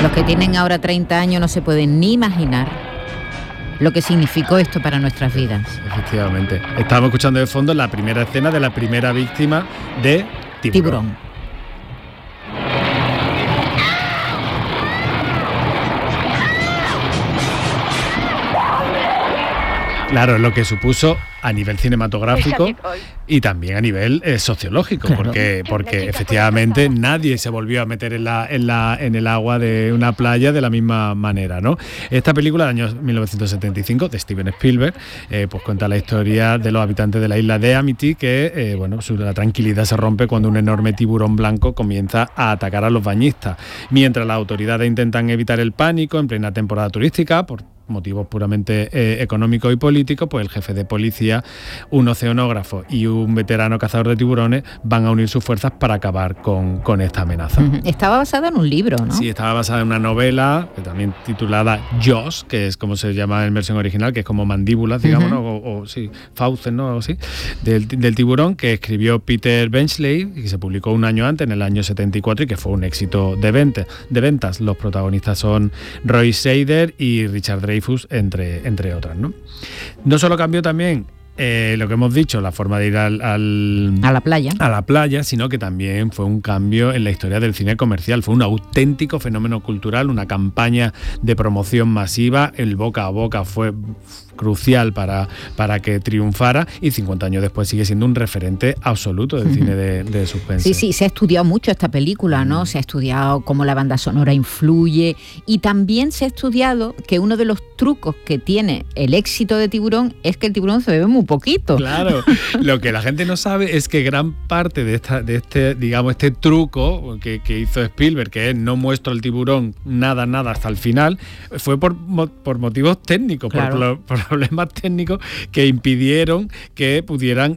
Los que tienen ahora 30 años no se pueden ni imaginar lo que significó esto para nuestras vidas. Efectivamente. Estábamos escuchando de fondo la primera escena de la primera víctima de Tiburón. Claro, lo que supuso a nivel cinematográfico y también a nivel sociológico, claro. porque efectivamente nadie se volvió a meter en el agua de una playa de la misma manera, ¿no? Esta película del año 1975 de Steven Spielberg pues cuenta la historia de los habitantes de la isla de Amity que la tranquilidad se rompe cuando un enorme tiburón blanco comienza a atacar a los bañistas, mientras las autoridades intentan evitar el pánico en plena temporada turística por motivos puramente económicos y políticos. Pues el jefe de policía, un oceanógrafo y un veterano cazador de tiburones van a unir sus fuerzas para acabar con esta amenaza. Estaba basada en un libro, ¿no? Sí, estaba basada en una novela también titulada Jaws, que es como se llama en versión original, que es como mandíbulas, digamos, ¿no? o sí, fauces, ¿no? Algo así, del tiburón, que escribió Peter Benchley y que se publicó un año antes, en el año 74, y que fue un éxito de ventas. Los protagonistas son Roy Scheider y Richard Dreyfuss, entre otras, ¿no? No solo cambió también lo que hemos dicho, la forma de ir a la playa, sino que también fue un cambio en la historia del cine comercial. Fue un auténtico fenómeno cultural, una campaña de promoción masiva. El boca a boca fue crucial para que triunfara, y 50 años después sigue siendo un referente absoluto del cine de suspense. Sí, se ha estudiado mucho esta película, ¿no? Se ha estudiado cómo la banda sonora influye, y también se ha estudiado que uno de los trucos que tiene el éxito de Tiburón es que el tiburón se bebe muy poquito. Claro, lo que la gente no sabe es que gran parte de este truco que hizo Spielberg, que es no muestro el tiburón nada hasta el final, fue por motivos técnicos, claro. por problemas técnicos que impidieron que pudieran,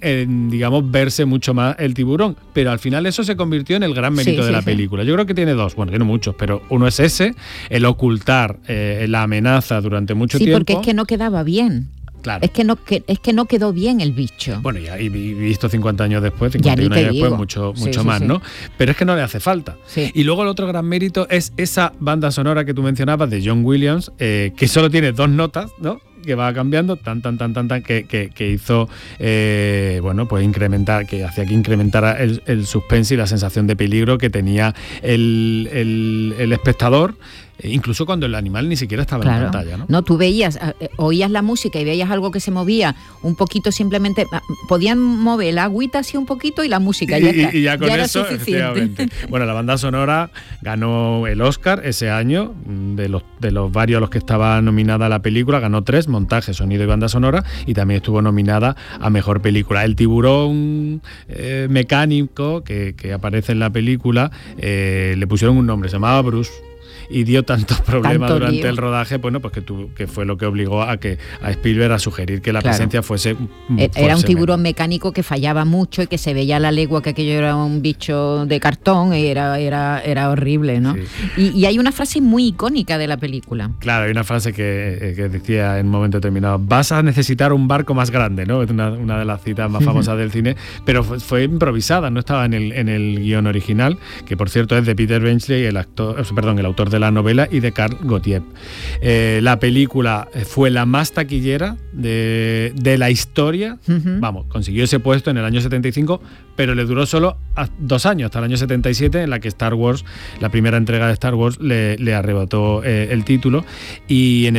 verse mucho más el tiburón. Pero al final eso se convirtió en el gran mérito de la película. Yo creo que tiene dos, tiene muchos, pero uno es ese, el ocultar la amenaza durante mucho tiempo. Sí, porque es que no quedaba bien. Claro. Es que no quedó bien el bicho. Bueno, ya y visto 50 años después, 51 años después, mucho más, ¿no? Pero es que no le hace falta. Sí. Y luego el otro gran mérito es esa banda sonora que tú mencionabas de John Williams, que solo tiene 2 notas, ¿no? Que va cambiando, que hizo, pues incrementar, que hacía que incrementara el suspense y la sensación de peligro que tenía el espectador, incluso cuando el animal ni siquiera estaba en pantalla, ¿no? No, tú oías la música y veías algo que se movía un poquito, simplemente podían mover la agüita así un poquito y la música y ya con ya eso, era suficiente. Bueno, la banda sonora ganó el Oscar ese año, de los varios a los que estaba nominada la película, ganó 3, montaje, sonido y banda sonora, y también estuvo nominada a mejor película. El tiburón mecánico que aparece en la película, le pusieron un nombre, se llamaba Bruce, y dio tantos problemas durante el rodaje, que fue lo que obligó a Spielberg a sugerir que la presencia fuese un tiburón mecánico que fallaba mucho y que se veía a la legua que aquello era un bicho de cartón, y era horrible, ¿no? Sí. Y hay una frase muy icónica de la película. Claro, hay una frase que decía en un momento determinado: vas a necesitar un barco más grande, ¿no? Es una de las citas más famosas del cine, pero fue improvisada, no estaba en el guión original, que por cierto es de Peter Benchley, el autor de la novela, y de Carl Gottlieb. La película fue la más taquillera de la historia. Consiguió ese puesto en el año 75, pero le duró solo 2 años, hasta el año 77, en la que Star Wars, la primera entrega de Star Wars, le arrebató el título, y en